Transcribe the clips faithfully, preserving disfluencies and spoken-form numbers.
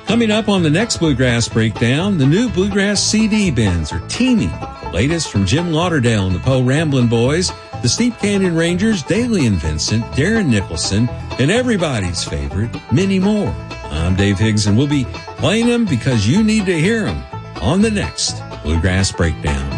Coming up on the next Bluegrass Breakdown, the new Bluegrass C D bins are teeming. Latest from Jim Lauderdale and the Poe Ramblin' Boys, the Steep Canyon Rangers, Daly and Vincent, Darren Nicholson, and everybody's favorite, many more. I'm Dave Higgs, and we'll be playing them because you need to hear them on the next Bluegrass Breakdown.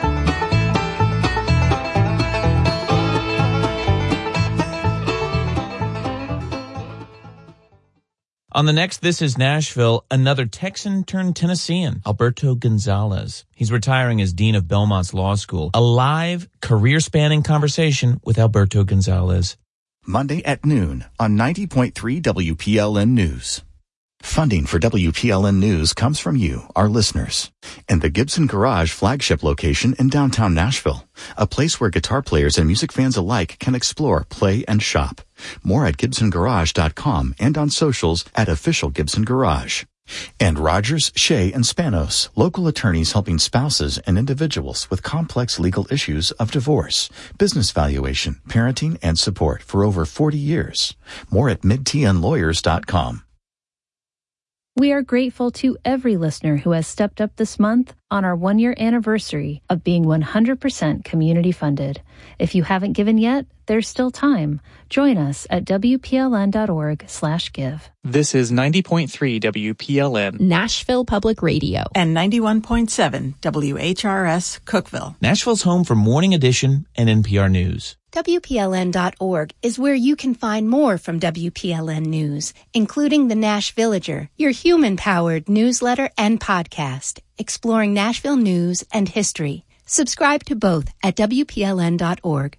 On the next This Is Nashville, another Texan turned Tennessean, Alberto Gonzalez. He's retiring as Dean of Belmont's Law School. A live, career-spanning conversation with Alberto Gonzalez. Monday at noon on ninety point three W P L N News. Funding for W P L N News comes from you, our listeners, and the Gibson Garage flagship location in downtown Nashville, a place where guitar players and music fans alike can explore, play, and shop. More at gibson garage dot com and on socials at Official Gibson Garage. And Rogers, Shea, and Spanos, local attorneys helping spouses and individuals with complex legal issues of divorce, business valuation, parenting, and support for over forty years. More at mid t n lawyers dot com. We are grateful to every listener who has stepped up this month on our one-year anniversary of being one hundred percent community-funded. If you haven't given yet, there's still time. Join us at w p l n dot org slash give. This is ninety point three W P L N, Nashville Public Radio, and ninety-one point seven W H R S Cookeville. Nashville's home for Morning Edition and N P R News. W P L N dot org is where you can find more from W P L N News, including the Nash Villager, your human-powered newsletter and podcast, exploring Nashville news and history. Subscribe to both at W P L N dot org.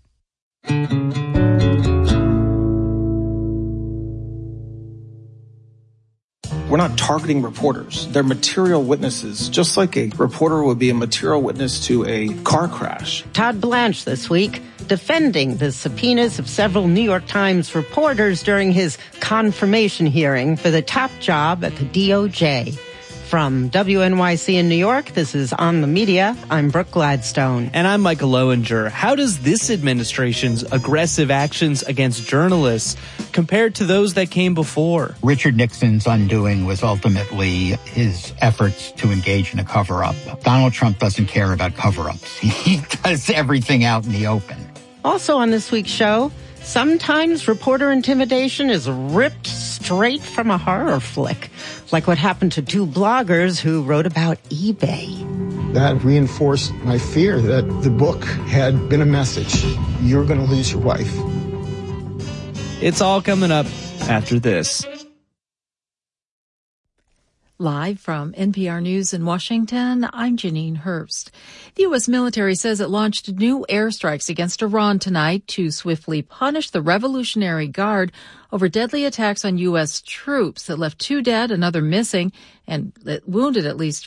We're not targeting reporters. They're material witnesses, just like a reporter would be a material witness to a car crash. Todd Blanche this week defending the subpoenas of several New York Times reporters during his confirmation hearing for the top job at the D O J. From W N Y C in New York, this is On the Media. I'm Brooke Gladstone. And I'm Michael Lowinger. How does this administration's aggressive actions against journalists compare to those that came before? Richard Nixon's undoing was ultimately his efforts to engage in a cover-up. Donald Trump doesn't care about cover-ups. He does everything out in the open. Also on this week's show, sometimes reporter intimidation is ripped straight from a horror flick, like what happened to two bloggers who wrote about eBay. That reinforced my fear that the book had been a message. You're going to lose your wife. It's all coming up after this. Live from N P R News in Washington, I'm Janine Herbst. The U S military says it launched new airstrikes against Iran tonight to swiftly punish the Revolutionary Guard over deadly attacks on U S troops that left two dead, another missing, and that wounded at least